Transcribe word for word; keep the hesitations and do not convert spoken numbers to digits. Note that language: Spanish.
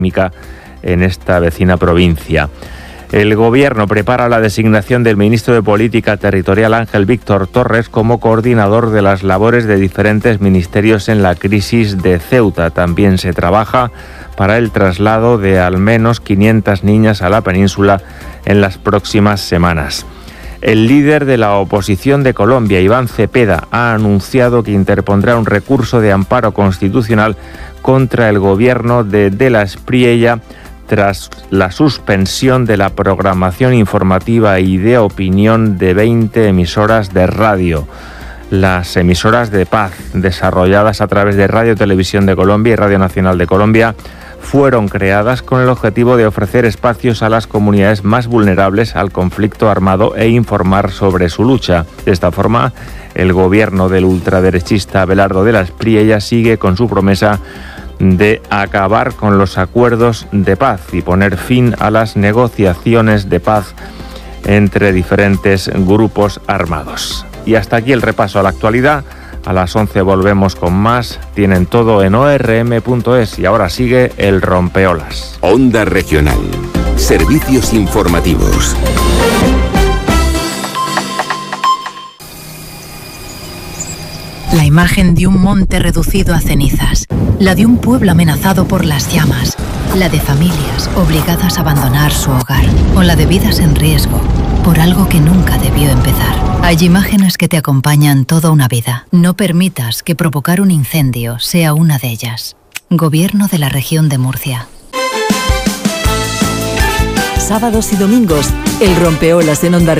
en esta vecina provincia. El Gobierno prepara la designación del ministro de Política Territorial Ángel Víctor Torres como coordinador de las labores de diferentes ministerios en la crisis de Ceuta. También se trabaja para el traslado de al menos quinientas niñas a la península en las próximas semanas. El líder de la oposición de Colombia, Iván Cepeda, ha anunciado que interpondrá un recurso de amparo constitucional contra el gobierno de De la Espriella tras la suspensión de la programación informativa y de opinión de veinte emisoras de radio. Las emisoras de paz, desarrolladas a través de Radio Televisión de Colombia y Radio Nacional de Colombia, fueron creadas con el objetivo de ofrecer espacios a las comunidades más vulnerables al conflicto armado e informar sobre su lucha. De esta forma, el gobierno del ultraderechista Abelardo de la Espriella sigue con su promesa de acabar con los acuerdos de paz y poner fin a las negociaciones de paz entre diferentes grupos armados. Y hasta aquí el repaso a la actualidad. A las once volvemos con más. Tienen todo en o erre eme punto es y ahora sigue el rompeolas. Onda Regional. Servicios informativos. La imagen de un monte reducido a cenizas, la de un pueblo amenazado por las llamas, la de familias obligadas a abandonar su hogar, o la de vidas en riesgo por algo que nunca debió empezar. Hay imágenes que te acompañan toda una vida. No permitas que provocar un incendio sea una de ellas. Gobierno de la Región de Murcia. Sábados y domingos, el rompeolas en Onda